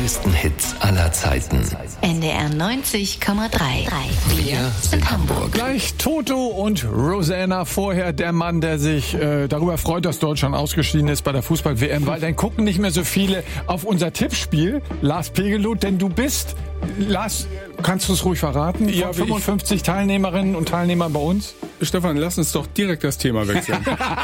größten Hits aller Zeiten. NDR 90,3. Wir sind Hamburg. Gleich Toto und Rosanna. Vorher der Mann, der sich darüber freut, dass Deutschland ausgeschieden ist bei der Fußball-WM, weil dann gucken nicht mehr so viele auf unser Tippspiel. Lars Pegelow, denn du bist, Lars, kannst du es ruhig verraten? Ja, 55 Teilnehmerinnen und Teilnehmer bei uns. Stefan, lass uns doch direkt das Thema wechseln.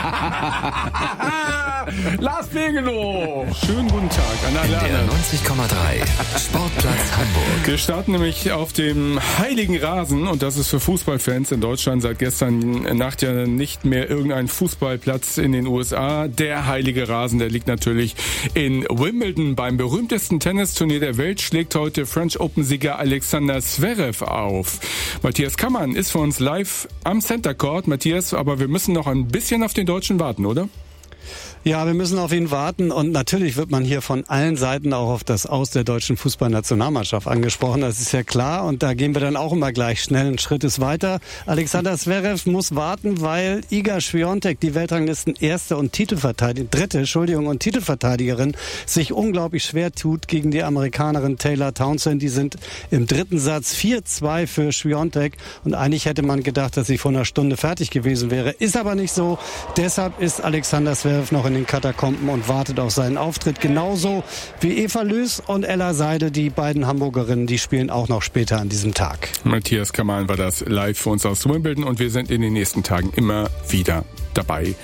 Lars Pegelow! Schönen guten Tag an alle. NDR 90,3. Sportplatz Hamburg. Wir starten nämlich auf dem heiligen Rasen und das ist für Fußballfans in Deutschland seit gestern Nacht ja nicht mehr irgendein Fußballplatz in den USA. Der heilige Rasen, der liegt natürlich in Wimbledon. Beim berühmtesten Tennisturnier der Welt schlägt heute French Open-Sieger Alexander Zverev auf. Matthias Kammann ist für uns live am Center Court. Matthias, aber wir müssen noch ein bisschen auf den Deutschen warten, oder? Ja, wir müssen auf ihn warten und natürlich wird man hier von allen Seiten auch auf das Aus der deutschen Fußballnationalmannschaft angesprochen. Das ist ja klar und da gehen wir dann auch immer gleich schnell einen Schritt weiter. Alexander Zverev muss warten, weil Iga Swiatek, die Weltranglisten erste und Titelverteidigerin, sich unglaublich schwer tut gegen die Amerikanerin Taylor Townsend. Die sind im dritten Satz 4-2 für Swiatek und eigentlich hätte man gedacht, dass sie vor einer Stunde fertig gewesen wäre. Ist aber nicht so. Deshalb ist Alexander Zverev noch in den Katakomben und wartet auf seinen Auftritt. Genauso wie Eva Lüß und Ella Seidel, die beiden Hamburgerinnen, die spielen auch noch später an diesem Tag. Matthias Kammann war das live für uns aus Wimbledon und wir sind in den nächsten Tagen immer wieder dabei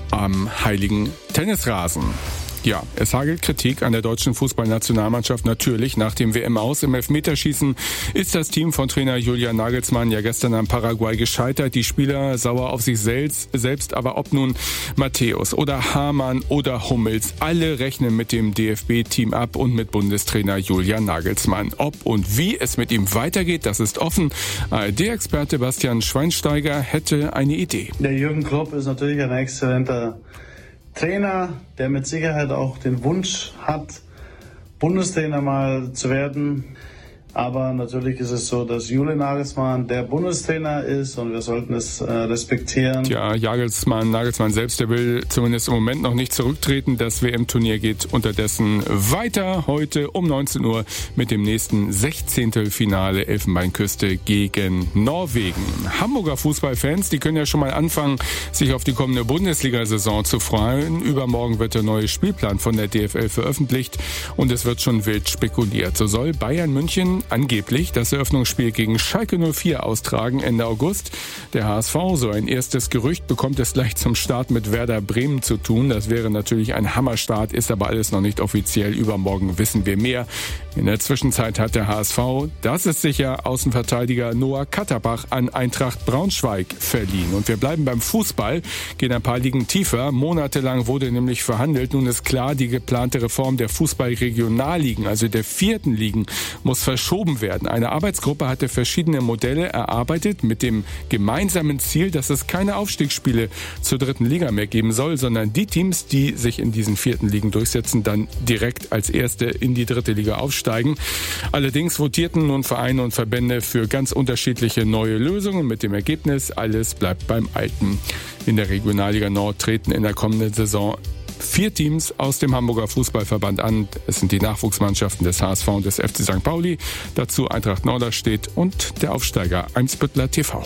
am heiligen Tennisrasen. Ja, es hagelt Kritik an der deutschen Fußballnationalmannschaft natürlich. Nach dem WM-Aus im Elfmeterschießen ist das Team von Trainer Julian Nagelsmann ja gestern am Paraguay gescheitert. Die Spieler sauer auf sich selbst, aber ob nun Matthäus oder Hamann oder Hummels, alle rechnen mit dem DFB-Team ab und mit Bundestrainer Julian Nagelsmann. Ob und wie es mit ihm weitergeht, das ist offen. ARD-Experte Bastian Schweinsteiger hätte eine Idee. Der Jürgen Klopp ist natürlich ein exzellenter Trainer, der mit Sicherheit auch den Wunsch hat, Bundestrainer mal zu werden. Aber natürlich ist es so, dass Julian Nagelsmann der Bundestrainer ist und wir sollten es respektieren. Ja, Nagelsmann selbst, der will zumindest im Moment noch nicht zurücktreten. Das WM-Turnier geht unterdessen weiter heute um 19 Uhr mit dem nächsten 16. Finale Elfenbeinküste gegen Norwegen. Hamburger Fußballfans, die können ja schon mal anfangen, sich auf die kommende Bundesliga-Saison zu freuen. Übermorgen wird der neue Spielplan von der DFL veröffentlicht und es wird schon wild spekuliert. So soll Bayern München angeblich das Eröffnungsspiel gegen Schalke 04 austragen Ende August. Der HSV, so ein erstes Gerücht, bekommt es gleich zum Start mit Werder Bremen zu tun. Das wäre natürlich ein Hammerstart, ist aber alles noch nicht offiziell. Übermorgen wissen wir mehr. In der Zwischenzeit hat der HSV, das ist sicher, Außenverteidiger Noah Katterbach an Eintracht Braunschweig verliehen. Und wir bleiben beim Fußball, gehen ein paar Ligen tiefer. Monatelang wurde nämlich verhandelt. Nun ist klar, die geplante Reform der Fußball-Regionalligen, also der 4. Ligen, muss verschoben werden. Eine Arbeitsgruppe hatte verschiedene Modelle erarbeitet mit dem gemeinsamen Ziel, dass es keine Aufstiegsspiele zur 3. Liga mehr geben soll, sondern die Teams, die sich in diesen 4. Ligen durchsetzen, dann direkt als Erste in die 3. Liga aufsteigen. Allerdings votierten nun Vereine und Verbände für ganz unterschiedliche neue Lösungen mit dem Ergebnis, alles bleibt beim Alten. In der Regionalliga Nord treten in der kommenden Saison 4 Teams aus dem Hamburger Fußballverband an. Es sind die Nachwuchsmannschaften des HSV und des FC St. Pauli. Dazu Eintracht Norderstedt und der Aufsteiger Eimsbüttler TV.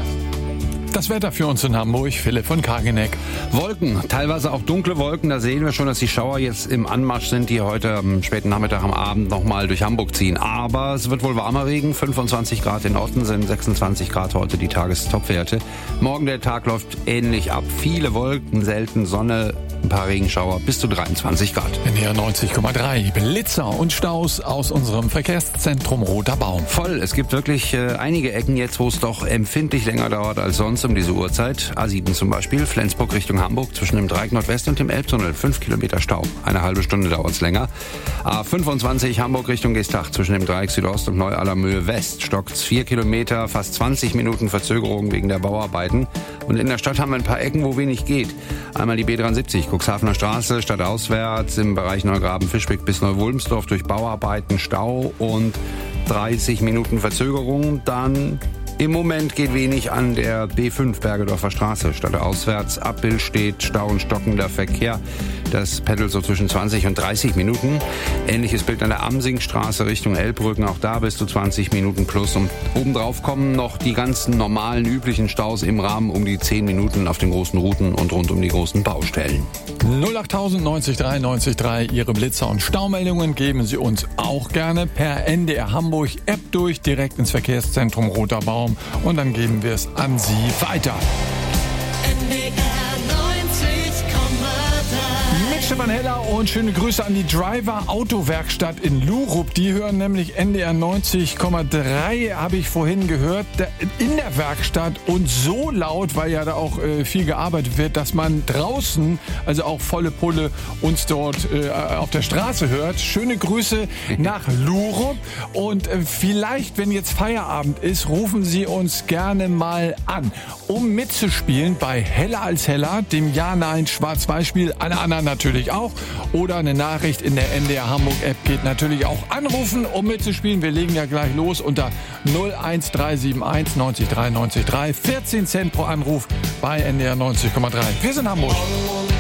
Das Wetter für uns in Hamburg, Philipp von Kageneck. Wolken, teilweise auch dunkle Wolken. Da sehen wir schon, dass die Schauer jetzt im Anmarsch sind, die heute am späten Nachmittag, am Abend nochmal durch Hamburg ziehen. Aber es wird wohl warmer Regen. 25 Grad in Osten sind 26 Grad heute die Tagestopwerte. Morgen der Tag läuft ähnlich ab. Viele Wolken, selten Sonne, ein paar Regenschauer, bis zu 23 Grad. NDR 90,3. Blitzer und Staus aus unserem Verkehrszentrum Roter Baum. Voll. Es gibt wirklich einige Ecken jetzt, wo es doch empfindlich länger dauert als sonst um diese Uhrzeit. A7 zum Beispiel, Flensburg Richtung Hamburg, zwischen dem Dreieck Nordwest und dem Elbtunnel. 5 Kilometer Stau. Eine halbe Stunde dauert es länger. A25 Hamburg Richtung Geestach, zwischen dem Dreieck Südost und Neu-Allermöhe West. Stockt's 4 Kilometer, fast 20 Minuten Verzögerung wegen der Bauarbeiten. Und in der Stadt haben wir ein paar Ecken, wo wenig geht. Einmal die B73, Cuxhavener Straße, stadtauswärts im Bereich Neugraben-Fischbeck bis Neuwulmsdorf durch Bauarbeiten, Stau und 30 Minuten Verzögerung. Dann Im Moment geht wenig an der B5 Bergedorfer Straße. Stadtauswärts Abbild steht Stau und stockender Verkehr. Das pendelt so zwischen 20 und 30 Minuten. Ähnliches Bild an der Amsingstraße Richtung Elbbrücken. Auch da bis zu 20 Minuten plus. Und obendrauf kommen noch die ganzen normalen, üblichen Staus im Rahmen um die 10 Minuten auf den großen Routen und rund um die großen Baustellen. 08000 90 3 90 3. Ihre Blitzer und Staumeldungen geben Sie uns auch gerne per NDR Hamburg App durch, direkt ins Verkehrszentrum Roter Baum. Und dann geben wir es an Sie weiter. Mit Stefan Heller und schöne Grüße an die Driver Autowerkstatt in Lurup. Die hören nämlich NDR 90,3, habe ich vorhin gehört, in der Werkstatt und so laut, weil ja da auch viel gearbeitet wird, dass man draußen, also auch volle Pulle, uns dort auf der Straße hört. Schöne Grüße nach Lurup und vielleicht, wenn jetzt Feierabend ist, rufen Sie uns gerne mal an, um mitzuspielen bei Heller als Heller, dem Ja-Nein-Schwarz-Weiß-Spiel, alle anderen natürlich auch. Oder eine Nachricht in der NDR Hamburg App geht natürlich auch anrufen, um mitzuspielen. Wir legen ja gleich los unter 01371 90 3 90 3. 14 Cent pro Anruf bei NDR 90,3. Wir sind Hamburg.